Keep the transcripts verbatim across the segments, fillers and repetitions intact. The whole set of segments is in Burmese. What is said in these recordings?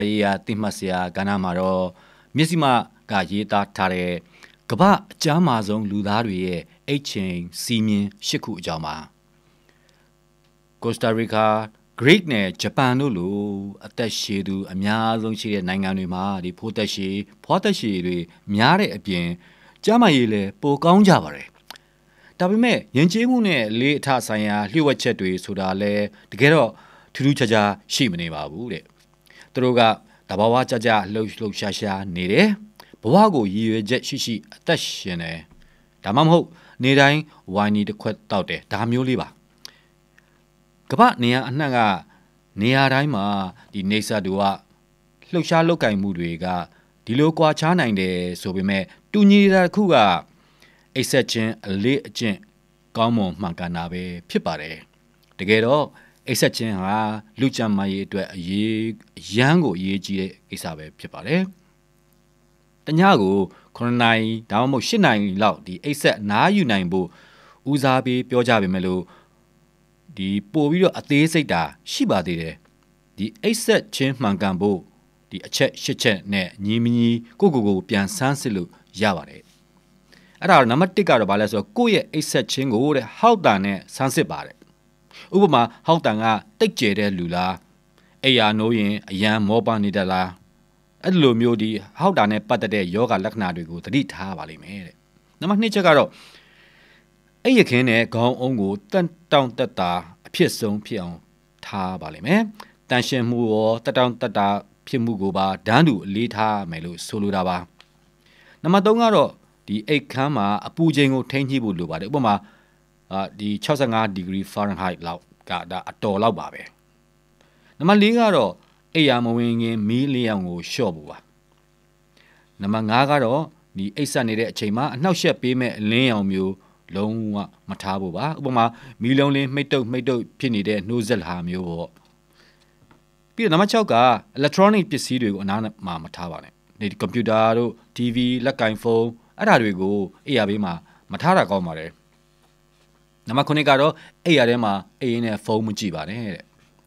ရာတိမှတ်စရာကဏ္ဍမှာတော့မျက်စိမကရေးသားထားတဲ့ကမ္ဘာအကျမ်းမာဆုံးလူသားတွေရဲ့အိတ်ချိန်စီးမြင်ရှစ်ခုအကြောင်းပါကိုစတာရီကာဂရိတ်နဲ့ဂျပန်တို့လိုအသက်ရှည်သူအများဆုံးရှိတဲ့နိုင်ငံတွေမှာဒီဖိုးသက်ရှည်ဖွားသက်ရှည်တွေများတဲ့အပြင်ကျမ်းမာရေးလည်းပိုကောင်းကြပါတယ်ဒါပေမဲ့ယဉ်ကျေးမှုနဲ့လေးအထဆိုင်ရာလျှို့ဝှက်ချက်တွေဆိုတာလည်းတကယ်တော့ထူးထူးခြားခြားရှိမနေပါဘူးတဲ့သူတို့ကတဘာဝကြကြလှုပ်လှုပ်ရှားရှားနေတယ်ဘဝကိုရည်ရွယ်ချက်ရှိရှိအသက်ရှင်တယ်ဒါမှမဟုတ်နေတိုင်းဝိုင်းနီတစ်ခွက်တောက်တယ်ဒါမျိုးလေးပါကမ္ဘာနေရာအနှံ့ကနေရာတိုင်းမှာဒီနေဆာတူကလှုပ်ရှားလောက်ကင်မှုတွေကဒီလိုကွာခြားနိုင်တယ်ဆိုပေမဲ့တူညီတာတစ်ခုကအိပ်ဆက်ခြင်းအလေးအကျင့်ကောင်းမွန်မှန်ကန်တာပဲဖြစ်ပါတယ်တကယ်တော့အိပ်ဆက်ခြင်းဟာလူကျန်းမာရေးအတွက်အရေးအရန်ကိုအရေးကြီးတဲ့ကိစ္စပဲဖြစ်ပါတယ်တညကိုခုနှစ်နာရီဒါမှမဟုတ်ရှစ်နာရီလောက်ဒီအိပ်ဆက်နားယူနိုင်ဖို့ဦးစားပေးပြောကြပေမဲ့လို့ဒီပို့ပြီးတော့အသေးစိတ်တာရှိပါသေးတယ်ဒီအိပ်ဆက်ခြင်းမှန်ကန်ဖို့ဒီအချက်ရှစ်ချက်နဲ့ညီမညီကိုကိုကိုပြန်ဆန်းစစ်လို့ရပါတယ်အဲ့ဒါတော့နံပါတ်တစ်ကတော့ဘာလဲဆိုတော့ကိုယ့်ရဲ့အိပ်ဆက်ခြင်းကိုတဲ့ဟောက်တန်နဲ့ဆန်းစစ်ပါတယ်ဥပမာဟောက်တန်ကတိတ်ကျဲတဲ့လူလားအိယာနိုးရင်အရန်မောပန်းနေတတ်လားအဲ့လိုမျိုးဒီဟောက်တန်နဲ့ပတ်သက်တဲ့ယောဂလက္ခဏာတွေကိုသတိထားပါလိမ့်မယ်တဲ့နံပါတ်နှစ်ချက်ကတော့အဲ့ရခင်းနဲ့ခေါင်းအုံးကိုတန်တောင့်တက်တာအဖြစ်ဆုံးဖြစ်အောင်ထားပါလိမ့်မယ်တန်ရှင်းမှုရောတက်တောင့်တက်တာဖြစ်မှုကိုပါဒန်းတူအလေးထားမယ်လို့ဆိုလိုတာပါနံပါတ်သုံးကတော့ဒီအိတ်ခမ်းမှာအပူချိန်ကိုထိန်းညှိဖို့လိုပါတယ်ဥပမာအာဒီsixty-five ဒီဂရီ Fahrenheit လောက်ကဒါအတော်လောက်ပါပဲနံပါတ်လေးကတော့အိယာမဝင်ခင်မီးလျောင်ကိုလျှော့ဖို့ပါနံပါတ်၅ကတော့ဒီအိတ်ဆက်နေတဲ့အချိန်မှာအနှောက်အယှက်ပေးမဲ့အလင်းရောင်မျိုးလုံးဝမထားဖို့ပါဥပမာမီးလုံးလေးမှိတ်တုပ်မှိတ်တုပ်ဖြစ်နေတဲ့နှိုးဆက်လာမျိုးပေါ့ပြီးတော့နံပါတ်၆က electronic ပစ္စည်းတွေကိုအနားမှာမထားပါနဲ့ဒီကွန်ပျူတာတို့ တီဗီ လက်ကင်ဖုန်းအဲ့ဒါတွေကိုအိယာဘေးမှာမထားတာကောင်းပါတယ်နံပါတ်ခုကတော့အိယာထဲမှာအိမ်နဲ့ဖုန်းမကြည့်ပါနဲ့တဲ့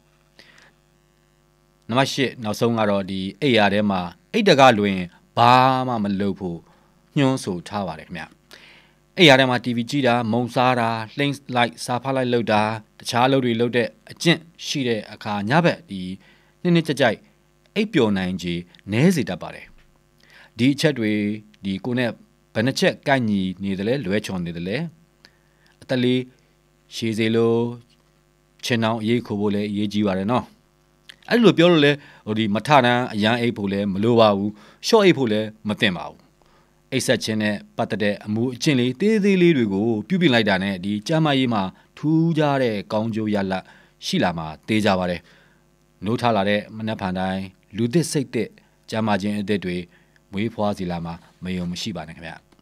နံပါတ်၈နောက်ဆုံးကတော့ဒီအိယာထဲမှာအိတ်တကလွင်ဘာမှမလုပ်ဖို့ညွှန်းဆိုထားပါတယ်ခင်ဗျအိယာထဲမှာတီဗီကြည့်တာမုံစားတာလှိမ့်လိုက်စားဖားလိုက်လုပ်တာတခြားလုပ်တွေလုပ်တဲ့အကျင့်ရှိတဲ့အခါညဘက်ဒီနှစ်နှစ်ကြကြိုက်အိပ်ပျော်နိုင်ခြေနည်းစေတတ်ပါတယ်ဒီအချက်တွေဒီကိုနဲ့ဘယ်နှချက်ကိုက်ညီနေတယ်လဲလွဲချော်နေတယ်လဲအသက်လေးရှည်စေလို့ချင်အောင်ရေးခိုးဖို့လည်းအရေးကြီးပါတယ်နော်အဲ့လိုပြောလို့လဲဟိုဒီမထတန်းအရန်အိပ်ဖို့လည်းမလိုပါဘူးရှော့အိပ်ဖို့လည်းမသင့်ပါဘူးအိပ်ဆက်ခြင်းနဲ့ပတ်သက်တဲ့အမှုအကျင့်လေးသေးသေးလေးတွေကိုပြုပြင်လိုက်တာနဲ့ဒီကျမ်းမာရေးမှာထူးခြားတဲ့ကောင်းကျိုးရလဒ်ရှိလာမှာသိကြပါတယ်နိုးထလာတဲ့မနှက်ဖန်တိုင်းလူသစ်စိတ်သစ်ကျမ်းမာခြင်းအသစ်တွေမွေးဖွားစီလာမှာမယုံမရှိပါနဲ့ခင်ဗျ